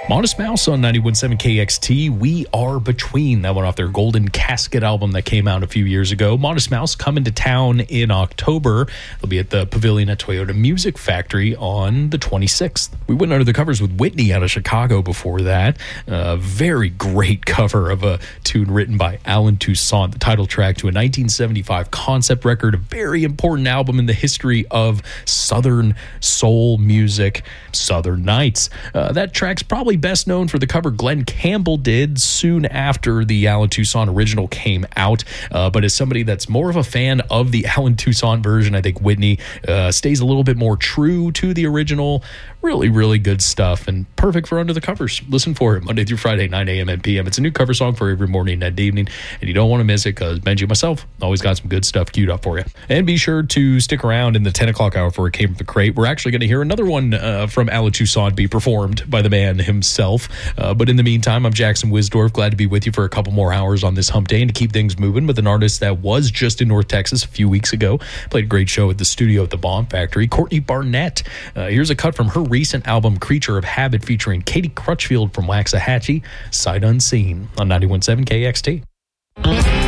Modest Mouse on 91.7 KXT. We Are Between. That one off their Golden Casket album that came out a few years ago. Modest Mouse coming to town in October. They'll be at the Pavilion at Toyota Music Factory on the 26th. We went under the covers with Whitney out of Chicago before that. A very great cover of a tune written by Alan Toussaint, the title track to a 1975 concept record, a very important album in the history of Southern soul music, Southern Nights. That track's probably best known for the cover Glenn Campbell did soon after the Alan Toussaint original came out. But as somebody that's more of a fan of the Alan Toussaint version, I think Whitney stays a little bit more true to the original. Really, really good stuff and perfect for Under the Covers. Listen for it Monday through Friday, 9 a.m. and p.m. It's a new cover song for every morning and evening, and you don't want to miss it because Benji and myself always got some good stuff queued up for you. And be sure to stick around in the 10 o'clock hour for It Came From the Crate. We're actually going to hear another one from Alan Toussaint be performed by the man himself. But in the meantime, I'm Jackson Wisdorf. Glad to be with you for a couple more hours on this hump day and to keep things moving with an artist that was just in North Texas a few weeks ago. Played a great show at the studio at the Bomb Factory. Courtney Barnett. Here's a cut from her recent album Creature of Habit featuring Katie Crutchfield from Waxahachie, Sight Unseen on 91.7 KXT.